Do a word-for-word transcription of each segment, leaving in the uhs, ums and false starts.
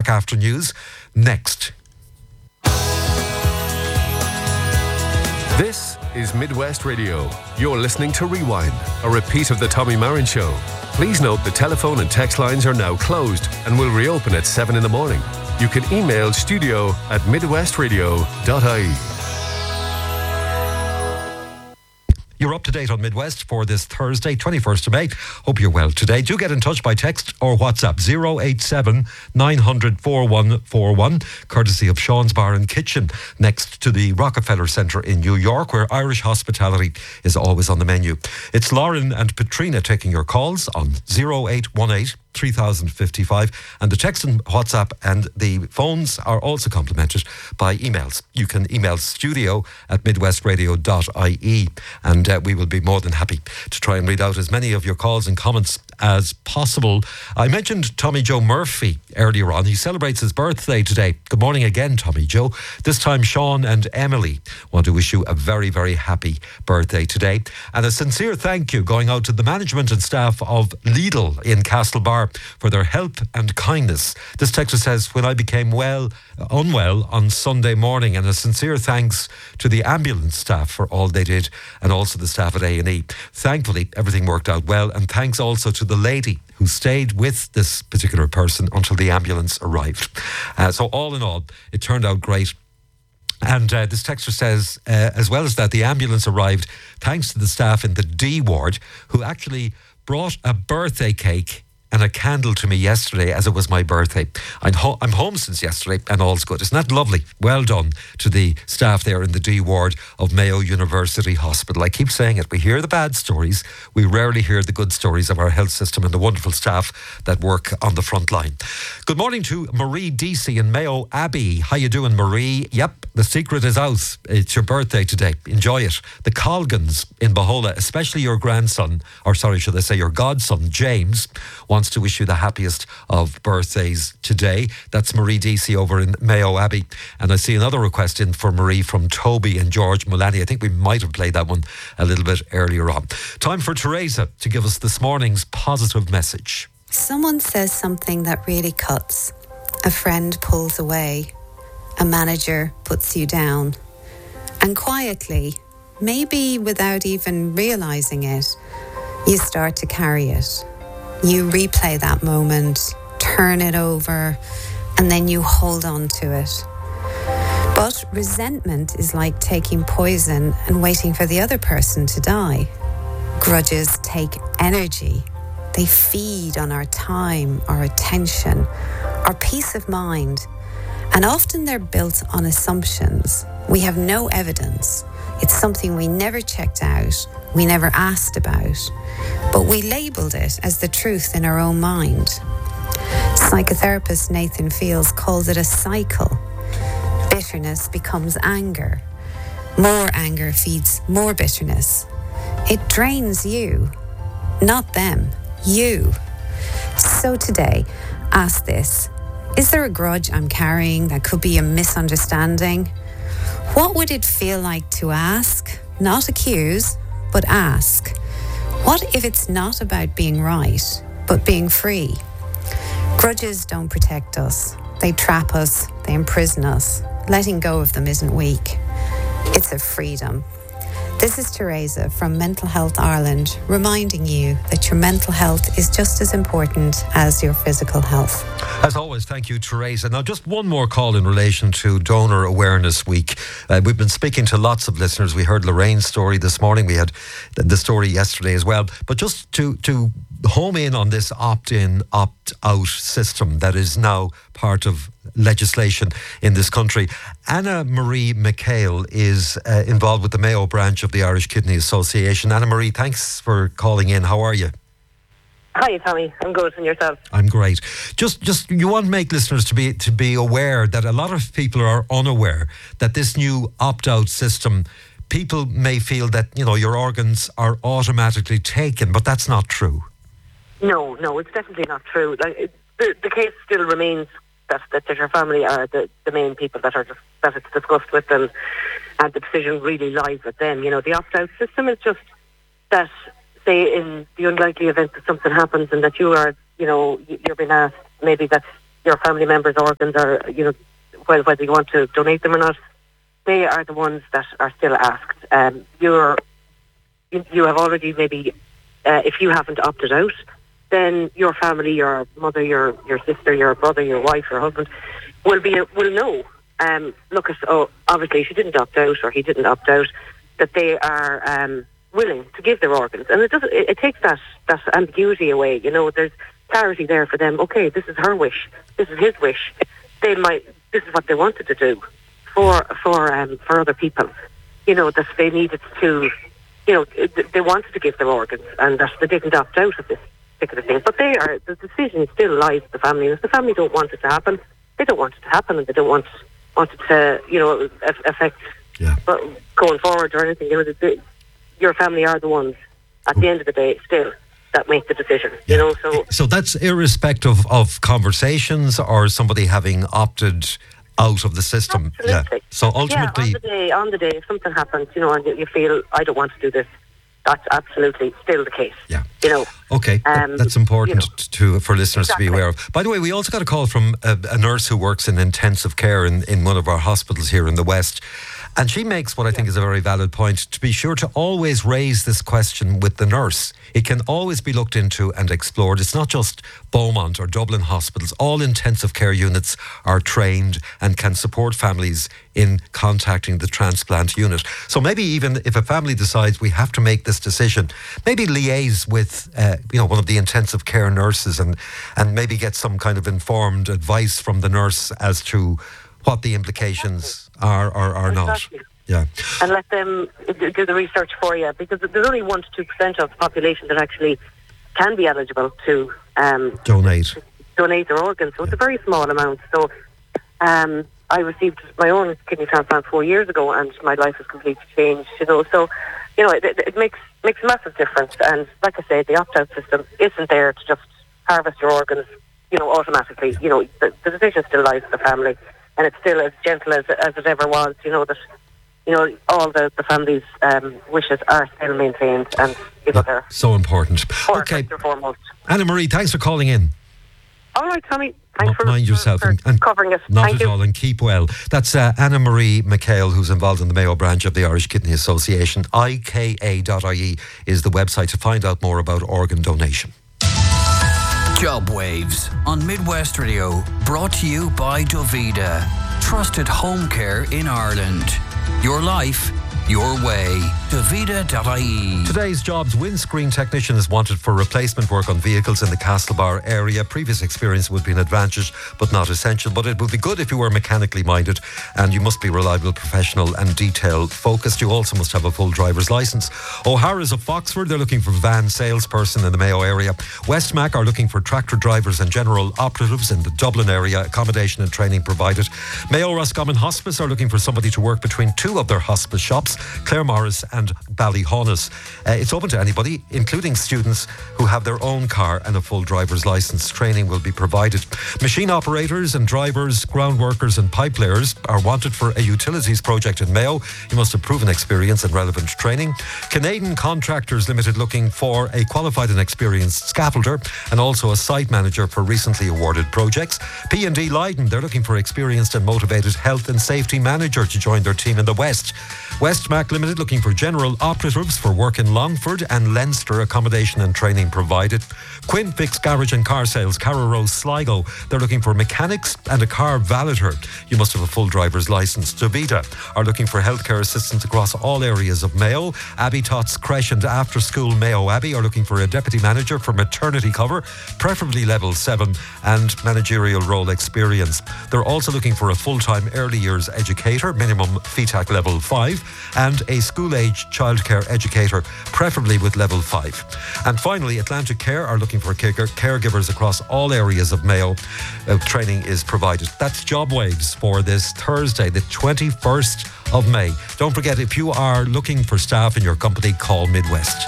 back after news next. This is Midwest Radio. You're listening to Rewind, a repeat of the Tommy Marin Show. Please note the telephone and text lines are now closed and will reopen at seven in the morning. You can email studio at midwestradio dot I E. You're up to date on Midwest for this Thursday, twenty-first of May. Hope you're well today. Do get in touch by text or WhatsApp zero eight seven nine hundred forty-one forty-one, courtesy of Sean's Bar and Kitchen, next to the Rockefeller Centre in New York, where Irish hospitality is always on the menu. It's Lauren and Katrina taking your calls on zero eight one eight three thousand fifty-five, and the text and WhatsApp and the phones are also complemented by emails. You can email studio at midwestradio dot I E, and uh, we will be more than happy to try and read out as many of your calls and comments as possible. I mentioned Tommy Joe Murphy earlier on. He celebrates his birthday today. Good morning again, Tommy Joe. This time Sean and Emily want to wish you a very, very happy birthday today, and a sincere thank you going out to the management and staff of Lidl in Castlebar for their help and kindness. This texter says, when I became well, unwell on Sunday morning, and a sincere thanks to the ambulance staff for all they did, and also the staff at A and E. Thankfully, everything worked out well, and thanks also to the lady who stayed with this particular person until the ambulance arrived. Uh, so all in all, it turned out great. And uh, this texter says, uh, as well as that, the ambulance arrived thanks to the staff in the D ward, who actually brought a birthday cake and a candle to me yesterday as it was my birthday. I'm, ho- I'm home since yesterday and all's good. Isn't that lovely? Well done to the staff there in the D ward of Mayo University Hospital. I keep saying it. We hear the bad stories. We rarely hear the good stories of our health system and the wonderful staff that work on the front line. Good morning to Marie Deasy in Mayo Abbey. How you doing, Marie? Yep, the secret is out. It's your birthday today. Enjoy it. The Colgans in Bohola, especially your grandson, or sorry, should I say your godson, James, wants to wish you the happiest of birthdays today. That's Marie Deasy over in Mayo Abbey. And I see another request in for Marie from Toby and George Mullaney. I think we might have played that one a little bit earlier on. Time for Teresa to give us this morning's positive message. Someone says something that really cuts. A friend pulls away. A manager puts you down. And quietly, maybe without even realising it, you start to carry it. You replay that moment, turn it over, and then you hold on to it. But resentment is like taking poison and waiting for the other person to die. Grudges take energy. They feed on our time, our attention, our peace of mind. And often they're built on assumptions. We have no evidence. It's something we never checked out, we never asked about, but we labelled it as the truth in our own mind. Psychotherapist Nathan Fields calls it a cycle. Bitterness becomes anger. More anger feeds more bitterness. It drains you, not them, you. So today, ask this. Is there a grudge I'm carrying that could be a misunderstanding? What would it feel like to ask, not accuse, but ask? What if it's not about being right, but being free? Grudges don't protect us. They trap us, they imprison us. Letting go of them isn't weak. It's a freedom. This is Teresa from Mental Health Ireland, reminding you that your mental health is just as important as your physical health. As always, thank you, Teresa. Now, just one more call in relation to Donor Awareness Week. Uh, we've been speaking to lots of listeners. We heard Lorraine's story this morning. We had the story yesterday as well. But just to, to home in on this opt-in, opt-out system that is now part of legislation in this country. Anna Marie McHale is uh, involved with the Mayo branch of the Irish Kidney Association. Anna Marie, thanks for calling in. How are you? Hi, Tommy. I'm good. And yourself? I'm great. Just, just you want to make listeners to be to be aware that a lot of people are unaware that this new opt-out system, people may feel that, you know, your organs are automatically taken, but that's not true. No, no, it's definitely not true. Like it, the, the case still remains that, that your family are the, the main people that are just, that it's discussed with them, and the decision really lies with them. You know, the opt-out system is just that, say, in the unlikely event that something happens and that you are, you know, you're being asked maybe that your family members' organs, or you know, well, whether you want to donate them or not, they are the ones that are still asked. Um, you're you, you have already maybe, uh, if you haven't opted out, then your family, your mother, your your sister, your brother, your wife, your husband will be will know. Um, look, at, oh, obviously she didn't opt out or he didn't opt out, that they are um, willing to give their organs, and it does it, it takes that that ambiguity away. You know, there's clarity there for them. Okay, this is her wish. This is his wish. They might. This is what they wanted to do for for um, for other people. You know, that they needed to. You know, they wanted to give their organs, and that they didn't opt out of this particular thing. But they are the decision still lies with the family. And if the family don't want it to happen, they don't want it to happen, and they don't want want it to, you know, affect yeah. going forward or anything. You know, the, the, your family are the ones at the end of the day still that make the decision. Yeah. You know, so so that's irrespective of conversations or somebody having opted out of the system. Absolutely. Yeah. So ultimately, yeah, on the day, on the day, if something happens, you know, and you feel I don't want to do this, that's absolutely still the case. Yeah. You know. Okay. Um, that's important you know. to for listeners Exactly. to be aware of. By the way, we also got a call from a, a nurse who works in intensive care in, in one of our hospitals here in the West. And she makes what I think is a very valid point, to be sure to always raise this question with the nurse. It can always be looked into and explored. It's not just Beaumont or Dublin hospitals. All intensive care units are trained and can support families in contacting the transplant unit. So maybe even if a family decides we have to make this decision, maybe liaise with uh, you know one of the intensive care nurses and, and maybe get some kind of informed advice from the nurse as to what the implications are or are Exactly. not. Yeah. And let them do the research for you, because there's only one to two percent of the population that actually can be eligible to um, Donate. donate their organs. So it's a very small amount. So um, I received my own kidney transplant four years ago, and my life has completely changed. You know, so you know it, it makes makes a massive difference. And like I said, the opt-out system isn't there to just harvest your organs, you know, automatically. You know, the, the decision still lies with the family. And it's still as gentle as, as it ever was, you know, that, you know, all the, the family's um, wishes are still maintained, and, you know, they're so important. Okay. First and foremost. Anna Marie, thanks for calling in. All right, Tommy. Thanks for, Mind yourself for, and, for and covering it. Not Thank at you. all, and keep well. That's uh, Anna Marie McHale, who's involved in the Mayo branch of the Irish Kidney Association. I K A dot I E is the website to find out more about organ donation. Job Waves on Midwest Radio, brought to you by Dovida. Trusted home care in Ireland. Your life, your way. Dovida dot I E. Today's jobs: windscreen technician is wanted for replacement work on vehicles in the Castlebar area. Previous experience would be an advantage, but not essential. But it would be good if you were mechanically minded, and you must be reliable, professional and detail focused. You also must have a full driver's licence. O'Hara's of Foxford, they're looking for van salesperson in the Mayo area. Westmac are looking for tractor drivers and general operatives in the Dublin area. Accommodation and training provided. Mayo Roscommon Hospice are looking for somebody to work between two of their hospice shops, Claremorris and Ballyhonus. Uh, it's open to anybody, including students who have their own car and a full driver's licence. Training will be provided. Machine operators and drivers, ground workers and pipe layers are wanted for a utilities project in Mayo. You must have proven experience and relevant training. Canadian Contractors Limited looking for a qualified and experienced scaffolder and also a site manager for recently awarded projects. P and D Leiden, they're looking for experienced and motivated health and safety manager to join their team in the West. Westmac Limited looking for general operatives for work in Longford and Leinster. Accommodation and training provided. Quinn Fix Garage and Car Sales, Carrow Rose, Sligo. They're looking for mechanics and a car valeter. You must have a full driver's licence. Dovida are looking for healthcare assistants across all areas of Mayo. Abbey Tots Creche and After School Mayo Abbey are looking for a deputy manager for maternity cover, preferably level seven, and managerial role experience. They're also looking for a full-time early years educator, minimum F E T A C level five, and a school-age childcare educator, preferably with level five. And finally, Atlantic Care are looking for care- caregivers across all areas of Mayo. Uh, training is provided. That's Job Waves for this Thursday, the twenty-first of May. Don't forget, if you are looking for staff in your company, call Midwest.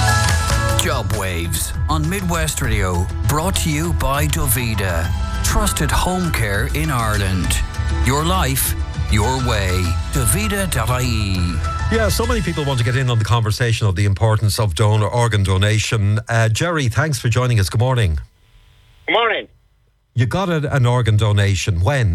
Job Waves on Midwest Radio, brought to you by Dovida. Trusted home care in Ireland. Your life, your way. Dovida dot I E. Yeah, so many people want to get in on the conversation of the importance of donor organ donation. Uh, Jerry, thanks for joining us. Good morning. Good morning. You got a, an organ donation when?